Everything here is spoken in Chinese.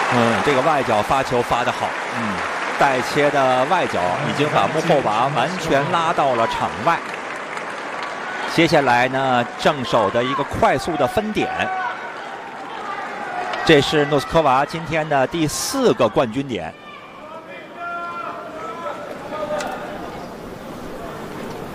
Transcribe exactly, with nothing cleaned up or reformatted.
嗯，这个外脚发球发得好，嗯，带切的外脚已经把穆霍娃完全拉到了场外。接下来呢，正手的一个快速的分点，这是诺斯科娃今天的第四个冠军点。